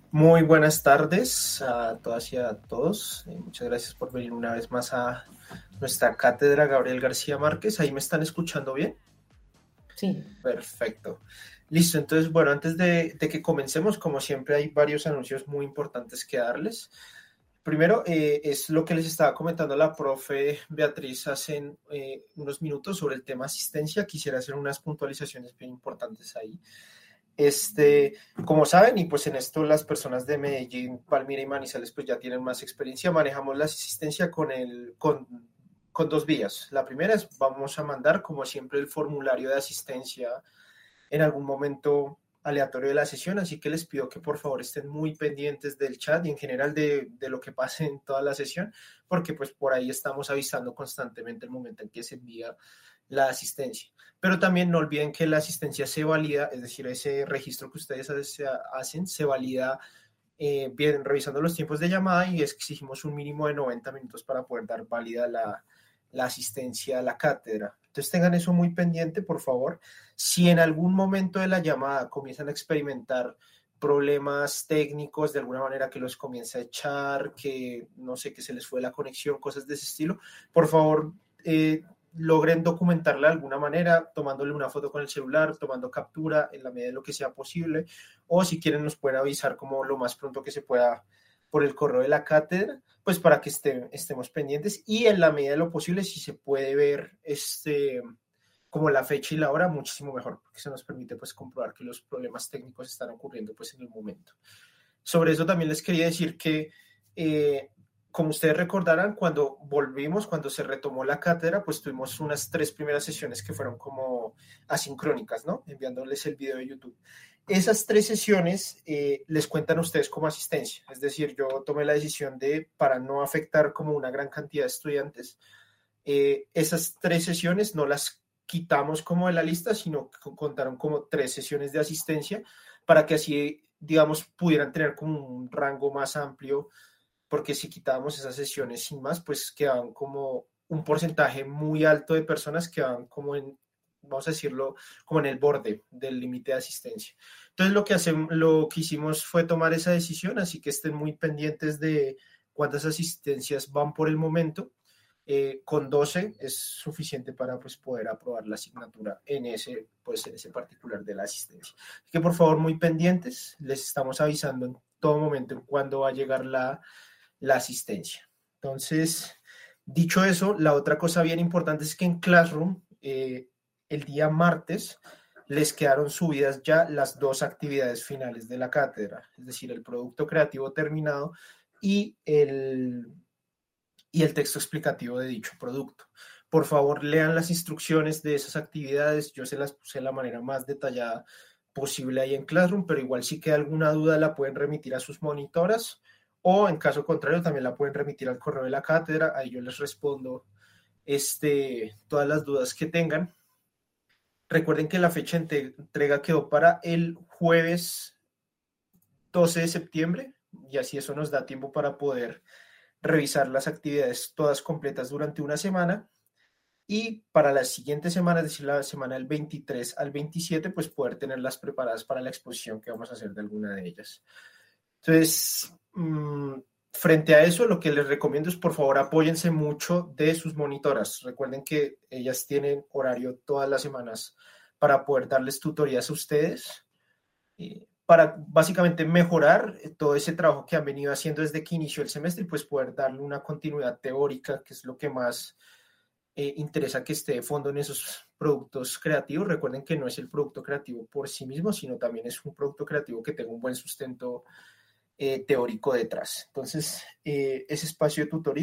Muy buenas tardes a todas y a todos. Muchas gracias por venir una vez más a nuestra cátedra Gabriel García Márquez. ¿Ahí me están escuchando bien? Sí, Perfecto. Listo, entonces, bueno, antes de que comencemos, como siempre, hay varios anuncios muy importantes que darles. Primero, es lo que les estaba comentando la profe Beatriz hace unos minutos sobre el tema asistencia. Quisiera hacer unas puntualizaciones bien importantes ahí. Este, como saben, y pues en esto las personas de Medellín, Palmira y Manizales pues ya tienen más experiencia, manejamos la asistencia con dos vías. La primera es vamos a mandar, como siempre, el formulario de asistencia en algún momento aleatorio de la sesión, así que les pido que por favor estén muy pendientes del chat y en general de lo que pase en toda la sesión, porque pues por ahí estamos avisando constantemente el momento en que se envía la asistencia. Pero también no olviden que la asistencia se valida, es decir, ese registro que ustedes hacen se valida bien revisando los tiempos de llamada y exigimos un mínimo de 90 minutos para poder dar válida la asistencia a la cátedra. Entonces tengan eso muy pendiente, por favor. Si en algún momento de la llamada comienzan a experimentar problemas técnicos de alguna manera que los comienza a echar, que no sé, que se les fue la conexión, cosas de ese estilo, por favor, logren documentarla de alguna manera, tomándole una foto con el celular, tomando captura en la medida de lo que sea posible, o si quieren nos pueden avisar como lo más pronto que se pueda por el correo de la cátedra, pues para que estemos pendientes y en la medida de lo posible si se puede ver como la fecha y la hora, muchísimo mejor, porque eso nos permite pues comprobar que los problemas técnicos están ocurriendo pues en el momento. Sobre eso también les quería decir que, como ustedes recordarán, cuando volvimos, cuando se retomó la cátedra, pues tuvimos unas 3 primeras sesiones que fueron como asincrónicas, ¿no? Enviándoles el video de YouTube. Esas 3 sesiones les cuentan a ustedes como asistencia, es decir, yo tomé la decisión de, para no afectar como una gran cantidad de estudiantes, esas 3 sesiones no las quitamos como de la lista, sino que contaron como 3 sesiones de asistencia para que así, digamos, pudieran tener como un rango más amplio, porque si quitábamos esas sesiones sin más, pues quedaban como un porcentaje muy alto de personas que van como en, vamos a decirlo, como en el borde del límite de asistencia. Entonces lo que hicimos fue tomar esa decisión, así que estén muy pendientes de cuántas asistencias van por el momento. Con 12 es suficiente para pues, poder aprobar la asignatura en ese particular de la asistencia. Así que por favor, muy pendientes, les estamos avisando en todo momento cuándo va a llegar la asistencia. Entonces, dicho eso, la otra cosa bien importante es que en Classroom, el día martes, les quedaron subidas ya las 2 actividades finales de la cátedra, es decir, el producto creativo terminado y el texto explicativo de dicho producto. Por favor, lean las instrucciones de esas actividades. Yo se las puse de la manera más detallada posible ahí en Classroom, pero igual si queda alguna duda la pueden remitir a sus monitoras o en caso contrario también la pueden remitir al correo de la cátedra. Ahí yo les respondo todas las dudas que tengan. Recuerden que la fecha de entrega quedó para el jueves 12 de septiembre y así eso nos da tiempo para poder revisar las actividades todas completas durante una semana y para la siguiente semana, es decir, la semana del 23 al 27, pues poder tenerlas preparadas para la exposición que vamos a hacer de alguna de ellas. Entonces, frente a eso, lo que les recomiendo es, por favor, apóyense mucho de sus monitoras. Recuerden que ellas tienen horario todas las semanas para poder darles tutorías a ustedes, para básicamente mejorar todo ese trabajo que han venido haciendo desde que inició el semestre y pues poder darle una continuidad teórica, que es lo que más interesa que esté de fondo en esos productos creativos. Recuerden que no es el producto creativo por sí mismo, sino también es un producto creativo que tenga un buen sustento teórico detrás. Entonces, ese espacio de tutoría